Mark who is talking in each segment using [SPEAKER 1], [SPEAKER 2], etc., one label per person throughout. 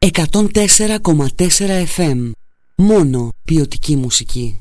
[SPEAKER 1] 104,4 FM. Μόνο ποιοτική μουσική.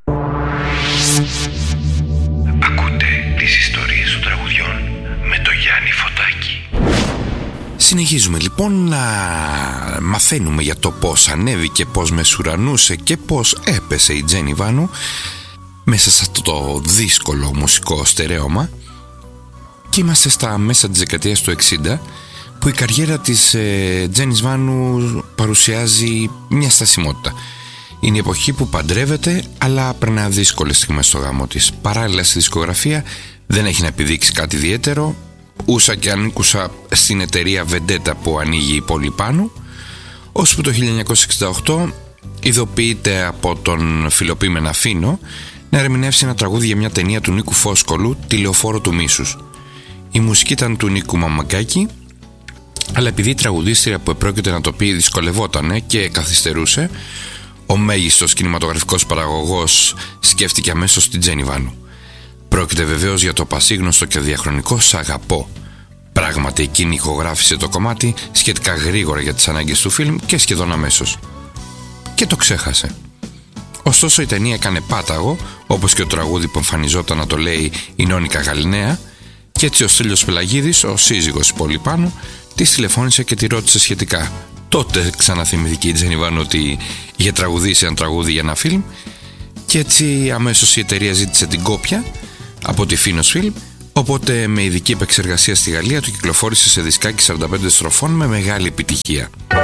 [SPEAKER 2] Ακούτε τις ιστορίες των τραγουδιών με το Γιάννη Φωτάκη.
[SPEAKER 3] Συνεχίζουμε λοιπόν να μαθαίνουμε για το πώς ανέβηκε, πώς μεσουρανούσε και πώς έπεσε η Τζένι Βάνου μέσα σε αυτό το δύσκολο μουσικό στερέωμα, και είμαστε στα μέσα της δεκαετίας του 60, που η καριέρα της Τζένις Βάνου παρουσιάζει μια στασιμότητα. Είναι η εποχή που παντρεύεται, αλλά περνά δύσκολες στιγμές στο γάμο της. Παράλληλα στη δισκογραφία δεν έχει να επιδείξει κάτι ιδιαίτερο, ούσα και ανήκουσα στην εταιρεία Vendetta που ανοίγει η πόλη πάνω, ώσπου το 1968 ειδοποιείται από τον Φιλοπή Μεναφίνο να ερμηνεύσει ένα τραγούδι για μια ταινία του Νίκου Φόσκολου, «Τη Λεωφόρο του Μίσους». Η μουσική ήταν του Νίκου Μαμακάκη, αλλά επειδή η τραγουδίστρια που επρόκειται να το πει δυσκολευότανε και καθυστερούσε, ο μέγιστος κινηματογραφικός παραγωγός σκέφτηκε αμέσως την Τζένι Βάνου. Πρόκειται βεβαίως για το πασίγνωστο και διαχρονικό «Σ' αγαπώ». Πράγματι εκείνη ηχογράφησε το κομμάτι σχετικά γρήγορα για τις ανάγκες του φιλμ και σχεδόν αμέσως. Και το ξέχασε. Ωστόσο η ταινία έκανε πάταγο, όπως και το τραγούδι που εμφανιζόταν να το λέει η Νόνικα Γαλιναία, και έτσι ο Στέλιος Πελαγίδης, ο σύζυγος Πολυπάνου, της τηλεφώνησε και τη ρώτησε σχετικά. Τότε ξαναθυμήθηκε η Τζένι Βάνου ότι είχε τραγουδήσει ένα τραγούδι για ένα φιλμ, και έτσι αμέσως η εταιρεία ζήτησε την κόπια από τη Φίνος Φιλμ, οπότε με ειδική επεξεργασία στη Γαλλία το κυκλοφόρησε σε δισκάκι 45 στροφών με μεγάλη επιτυχία.